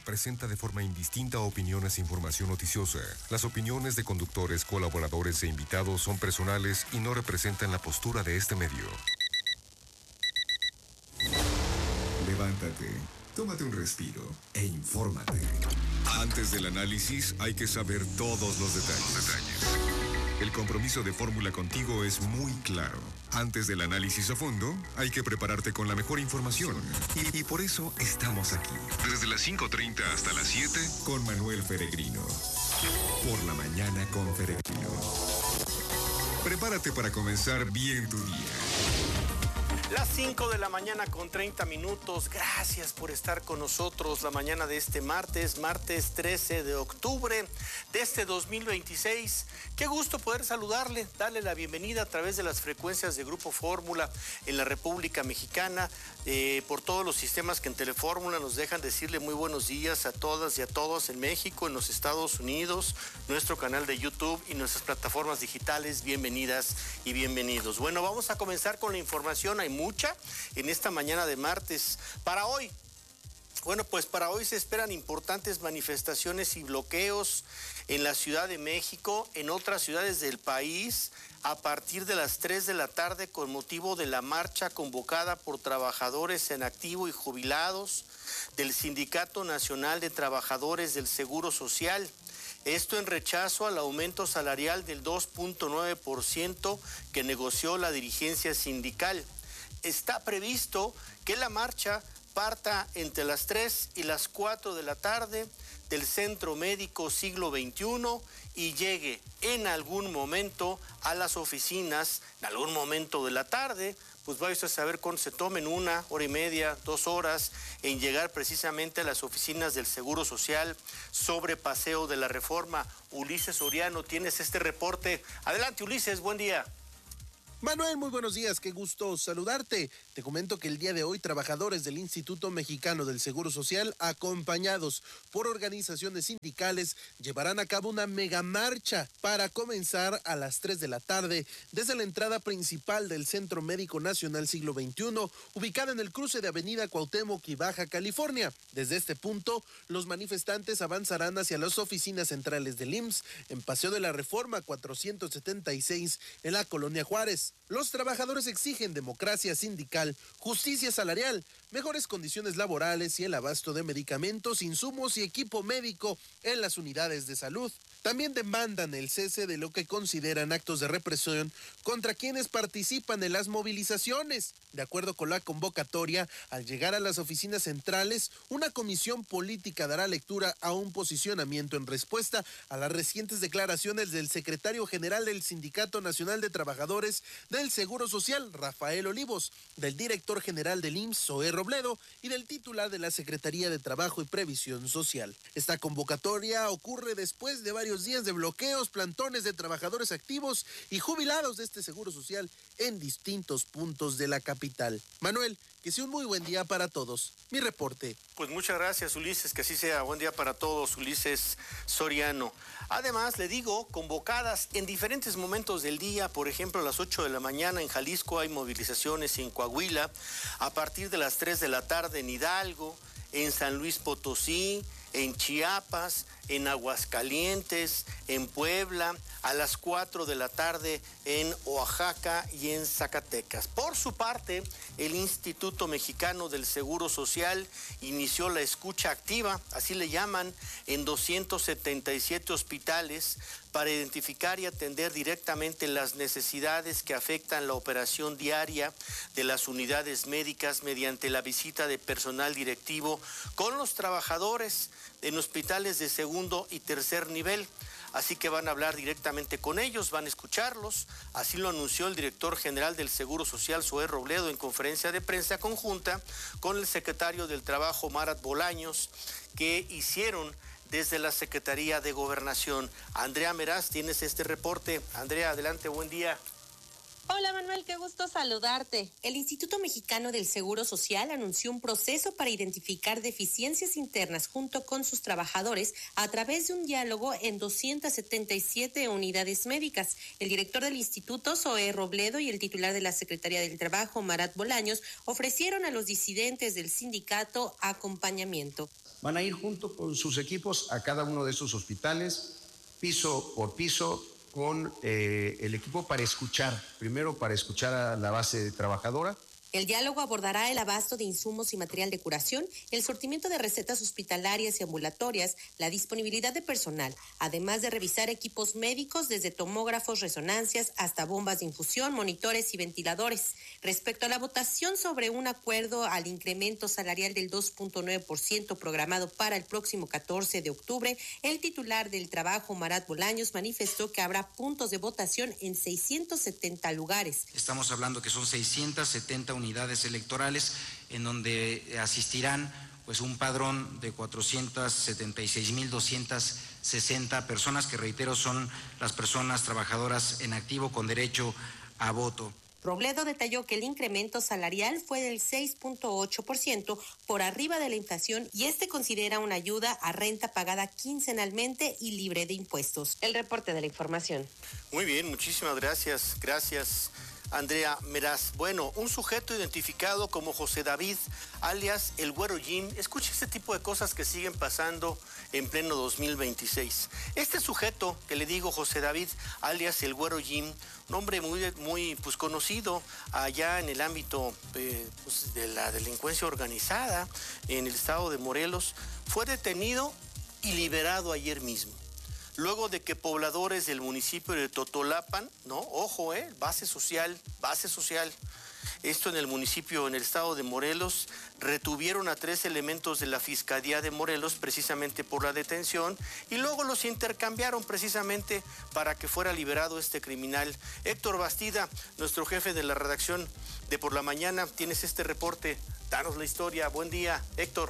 presenta de forma indistinta opiniones e información noticiosa. Las opiniones de conductores, colaboradores e invitados son personales y no representan la postura de este medio. Levántate, tómate un respiro e infórmate. Antes del análisis hay que saber todos los detalles. El compromiso de Fórmula contigo es muy claro. Antes del análisis a fondo, hay que prepararte con la mejor información. Y por eso estamos aquí. Desde las 5:30 hasta las 7, con Manuel Peregrino. Por la mañana con Peregrino. Prepárate para comenzar bien tu día. Las 5 de la mañana con 30 minutos. Gracias por estar con nosotros la mañana de este martes 13 de octubre de este 2026. Qué gusto poder saludarle, darle la bienvenida a través de las frecuencias de Grupo Fórmula en la República Mexicana, por todos los sistemas que en Telefórmula nos dejan decirle muy buenos días a todas y a todos en México, en los Estados Unidos, nuestro canal de YouTube y nuestras plataformas digitales. Bienvenidas y bienvenidos. Bueno, vamos a comenzar con la información. Hay mucha en esta mañana de martes. Para hoy se esperan importantes manifestaciones y bloqueos en la Ciudad de México, en otras ciudades del país, a partir de las 3 de la tarde con motivo de la marcha convocada por trabajadores en activo y jubilados del Sindicato Nacional de Trabajadores del Seguro Social. Esto en rechazo al aumento salarial del 2.9% que negoció la dirigencia sindical. Está previsto que la marcha parta entre las 3 y las 4 de la tarde del Centro Médico Siglo XXI y llegue en algún momento a las oficinas, en algún momento de la tarde. Pues vais a saber cuándo se tomen 1 hora y media, 2 horas en llegar precisamente a las oficinas del Seguro Social sobre Paseo de la Reforma. Ulises Soriano, tienes este reporte. Adelante, Ulises, buen día. Manuel, muy buenos días, qué gusto saludarte. Te comento que el día de hoy trabajadores del Instituto Mexicano del Seguro Social, acompañados por organizaciones sindicales, llevarán a cabo una megamarcha para comenzar a las 3 de la tarde desde la entrada principal del Centro Médico Nacional Siglo XXI, ubicada en el cruce de Avenida Cuauhtémoc y Baja California. Desde este punto, los manifestantes avanzarán hacia las oficinas centrales del IMSS en Paseo de la Reforma 476 en la Colonia Juárez. Los trabajadores exigen democracia sindical, justicia salarial, mejores condiciones laborales y el abasto de medicamentos, insumos y equipo médico en las unidades de salud. También demandan el cese de lo que consideran actos de represión contra quienes participan en las movilizaciones. De acuerdo con la convocatoria, al llegar a las oficinas centrales, una comisión política dará lectura a un posicionamiento en respuesta a las recientes declaraciones del secretario general del Sindicato Nacional de Trabajadores del Seguro Social, Rafael Olivos, del director general del IMSS, Zoé Robledo, y del titular de la Secretaría de Trabajo y Previsión Social. Esta convocatoria ocurre después de varios días de bloqueos, plantones de trabajadores activos y jubilados de este Seguro Social en distintos puntos de la capital. Manuel, que sea un muy buen día para todos. Mi reporte. Pues muchas gracias, Ulises, que así sea. Buen día para todos, Ulises Soriano. Además, le digo, convocadas en diferentes momentos del día, por ejemplo, a las 8 de la mañana en Jalisco hay movilizaciones en Coahuila, a partir de las 3 de la tarde en Hidalgo, en San Luis Potosí, en Chiapas, en Aguascalientes, en Puebla, a las 4 de la tarde en Oaxaca y en Zacatecas. Por su parte, el Instituto Mexicano del Seguro Social inició la escucha activa, así le llaman, en 277 hospitales para identificar y atender directamente las necesidades que afectan la operación diaria de las unidades médicas mediante la visita de personal directivo con los trabajadores en hospitales de segundo y tercer nivel. Así que van a hablar directamente con ellos, van a escucharlos. Así lo anunció el director general del Seguro Social, Zoé Robledo, en conferencia de prensa conjunta con el secretario del Trabajo, Marat Bolaños, que hicieron desde la Secretaría de Gobernación. Andrea Meraz, tienes este reporte. Andrea, adelante, buen día. Hola Manuel, qué gusto saludarte. El Instituto Mexicano del Seguro Social anunció un proceso para identificar deficiencias internas junto con sus trabajadores a través de un diálogo en 277 unidades médicas. El director del instituto, Zoé Robledo, y el titular de la Secretaría del Trabajo, Marat Bolaños, ofrecieron a los disidentes del sindicato acompañamiento. Van a ir junto con sus equipos a cada uno de esos hospitales, piso por piso, con el equipo primero para escuchar a la base trabajadora. El diálogo abordará el abasto de insumos y material de curación, el surtimiento de recetas hospitalarias y ambulatorias, la disponibilidad de personal, además de revisar equipos médicos desde tomógrafos, resonancias, hasta bombas de infusión, monitores y ventiladores. Respecto a la votación sobre un acuerdo al incremento salarial del 2.9% programado para el próximo 14 de octubre, el titular del Trabajo, Marat Bolaños, manifestó que habrá puntos de votación en 670 lugares. Estamos hablando que son 670 unidades electorales en donde asistirán pues un padrón de 476,260 personas, que reitero son las personas trabajadoras en activo con derecho a voto. Robledo detalló que el incremento salarial fue del 6.8% por arriba de la inflación y considera una ayuda a renta pagada quincenalmente y libre de impuestos. El reporte de la información. Muy bien, muchísimas gracias. Gracias, Andrea Meraz. Bueno, un sujeto identificado como José David, alias el Güero Jim. Escucha este tipo de cosas que siguen pasando en pleno 2026. Este sujeto que le digo, José David, alias el Güero Jim, un hombre muy conocido allá en el ámbito de la delincuencia organizada en el estado de Morelos, fue detenido y liberado ayer mismo. Luego de que pobladores del municipio de Totolapan, ¿no? Ojo, base social, esto en el municipio, en el estado de Morelos, retuvieron a 3 elementos de la Fiscalía de Morelos precisamente por la detención y luego los intercambiaron precisamente para que fuera liberado este criminal. Héctor Bastida, nuestro jefe de la redacción de Por la Mañana, tienes este reporte, danos la historia. Buen día, Héctor.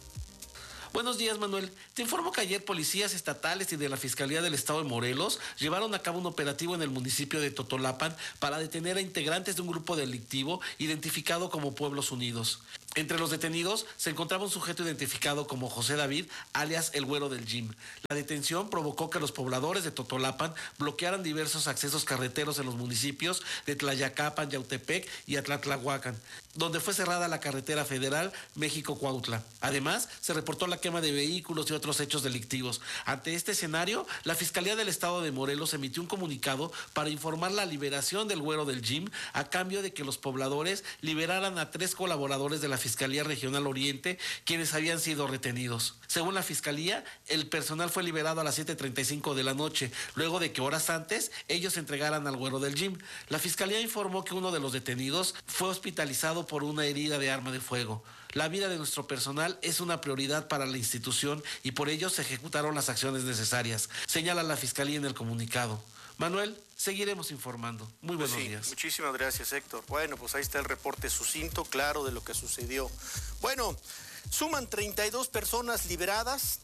Buenos días, Manuel. Te informo que ayer policías estatales y de la Fiscalía del Estado de Morelos llevaron a cabo un operativo en el municipio de Totolapan para detener a integrantes de un grupo delictivo identificado como Pueblos Unidos. Entre los detenidos se encontraba un sujeto identificado como José David, alias el Güero del Jim. La detención provocó que los pobladores de Totolapan bloquearan diversos accesos carreteros en los municipios de Tlayacapan, Yautepec y Atlatlahuacan, donde fue cerrada la carretera federal México-Cuautla. Además, se reportó la quema de vehículos y otros hechos delictivos. Ante este escenario, la Fiscalía del Estado de Morelos emitió un comunicado para informar la liberación del Güero del Jim a cambio de que los pobladores liberaran a 3 colaboradores de la Fiscalía Regional Oriente, quienes habían sido retenidos. Según la Fiscalía, el personal fue liberado a las 7:35 de la noche, luego de que horas antes ellos entregaran al Güero del Jim. La Fiscalía informó que uno de los detenidos fue hospitalizado por una herida de arma de fuego. La vida de nuestro personal es una prioridad para la institución y por ello se ejecutaron las acciones necesarias, señala la Fiscalía en el comunicado. Manuel, seguiremos informando. Muy buenos días. Muchísimas gracias, Héctor. Bueno, pues ahí está el reporte sucinto, claro, de lo que sucedió. Bueno, suman 32 personas liberadas,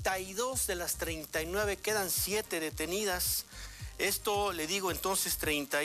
32 de las 39, quedan 7 detenidas. Esto, le digo entonces,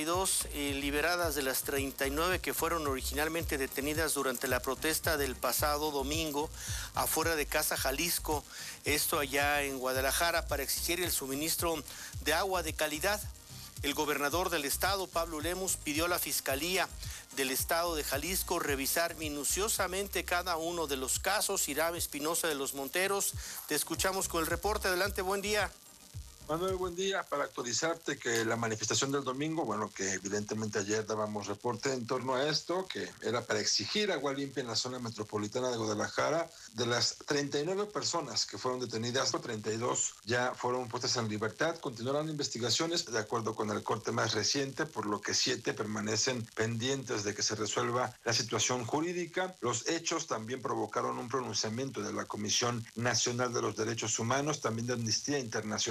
32 liberadas de las 39 que fueron originalmente detenidas durante la protesta del pasado domingo afuera de Casa Jalisco, esto allá en Guadalajara, para exigir el suministro de agua de calidad. El gobernador del estado, Pablo Lemus, pidió a la Fiscalía del Estado de Jalisco revisar minuciosamente cada uno de los casos. Irán Espinosa de los Monteros, te escuchamos con el reporte. Adelante, buen día. Manuel, buen día. Para actualizarte que la manifestación del domingo, bueno, que evidentemente ayer dábamos reporte en torno a esto, que era para exigir agua limpia en la zona metropolitana de Guadalajara. De las 39 personas que fueron detenidas, 32 ya fueron puestas en libertad. Continuarán investigaciones de acuerdo con el corte más reciente, por lo que 7 permanecen pendientes de que se resuelva la situación jurídica. Los hechos también provocaron un pronunciamiento de la Comisión Nacional de los Derechos Humanos, también de Amnistía Internacional,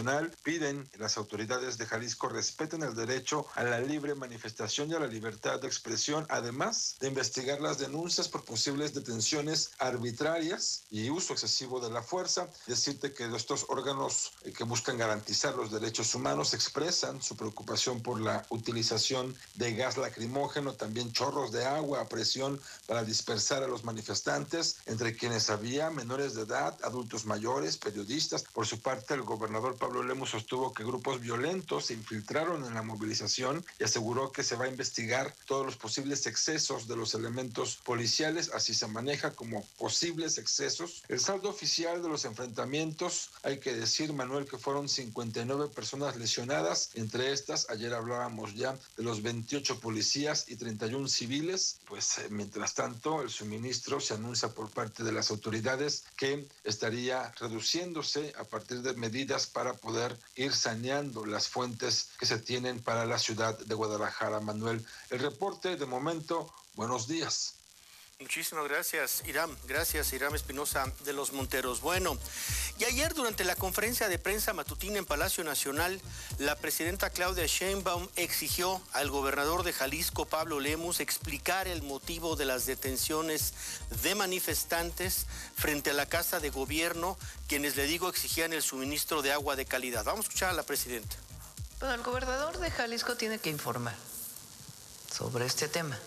Piden que las autoridades de Jalisco respeten el derecho a la libre manifestación y a la libertad de expresión, además de investigar las denuncias por posibles detenciones arbitrarias y uso excesivo de la fuerza. Decirte que estos órganos que buscan garantizar los derechos humanos expresan su preocupación por la utilización de gas lacrimógeno, también chorros de agua a presión para dispersar a los manifestantes, entre quienes había menores de edad, adultos mayores, periodistas. Por su parte, el gobernador Pablo Lemus sostuvo que grupos violentos se infiltraron en la movilización y aseguró que se va a investigar todos los posibles excesos de los elementos policiales, así se maneja como posibles excesos. El saldo oficial de los enfrentamientos, hay que decir, Manuel, que fueron 59 personas lesionadas, entre estas, ayer hablábamos ya de los 28 policías y 31 civiles. Pues mientras tanto, el suministro se anuncia por parte de las autoridades que estaría reduciéndose a partir de medidas para poder ir saneando las fuentes que se tienen para la ciudad de Guadalajara. Manuel, el reporte de momento, buenos días. Muchísimas gracias, Iram. Gracias, Iram Espinosa de los Monteros. Bueno, y ayer durante la conferencia de prensa matutina en Palacio Nacional, la presidenta Claudia Sheinbaum exigió al gobernador de Jalisco, Pablo Lemus, explicar el motivo de las detenciones de manifestantes frente a la Casa de Gobierno, quienes, le digo, exigían el suministro de agua de calidad. Vamos a escuchar a la presidenta. Bueno, el gobernador de Jalisco tiene que informar sobre este tema,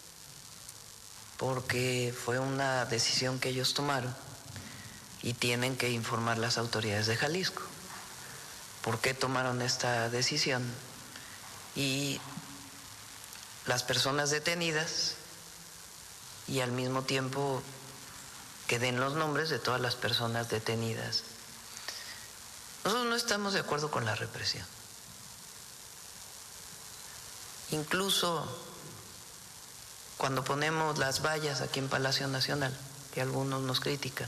porque fue una decisión que ellos tomaron y tienen que informar las autoridades de Jalisco por qué tomaron esta decisión y las personas detenidas, y al mismo tiempo que den los nombres de todas las personas detenidas. Nosotros no estamos de acuerdo con la represión. Incluso cuando ponemos las vallas aquí en Palacio Nacional, que algunos nos critican.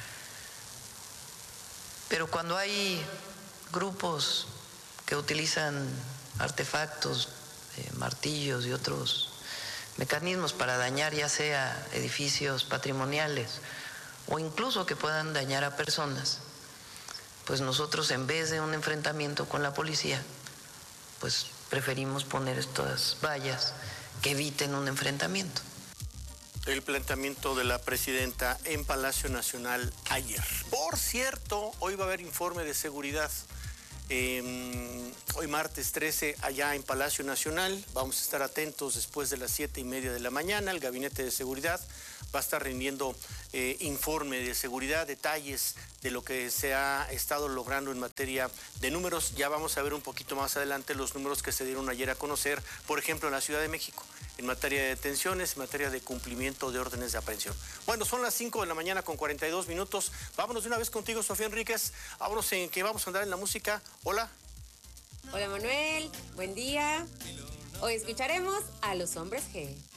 Pero cuando hay grupos que utilizan artefactos, martillos y otros mecanismos para dañar ya sea edificios patrimoniales o incluso que puedan dañar a personas, pues nosotros, en vez de un enfrentamiento con la policía, pues preferimos poner estas vallas que eviten un enfrentamiento. El planteamiento de la presidenta en Palacio Nacional ayer. Por cierto, hoy va a haber informe de seguridad. Hoy martes 13 allá en Palacio Nacional. Vamos a estar atentos después de las 7:30 de la mañana. El Gabinete de Seguridad va a estar rindiendo informe de seguridad, detalles de lo que se ha estado logrando en materia de números. Ya vamos a ver un poquito más adelante los números que se dieron ayer a conocer, por ejemplo, en la Ciudad de México, en materia de detenciones, en materia de cumplimiento de órdenes de aprehensión. Bueno, son las 5 de la mañana con 42 minutos. Vámonos de una vez contigo, Sofía Enríquez. Vámonos en que vamos a andar en la música. Hola. Hola, Manuel. Buen día. Hoy escucharemos a Los Hombres G.